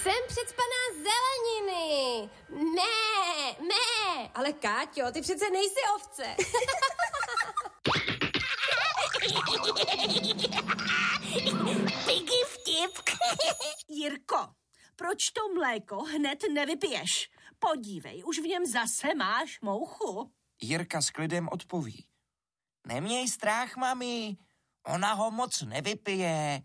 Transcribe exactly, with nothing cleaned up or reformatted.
Jsem přecpaná zeleniny. Mé, mé. Ale Káťo, ty přece nejsi ovce. Piggy vtip. Jirko, proč to mléko hned nevypiješ? Podívej, už v něm zase máš mouchu. Jirka s klidem odpoví. Neměj strach, mami, ona ho moc nevypije.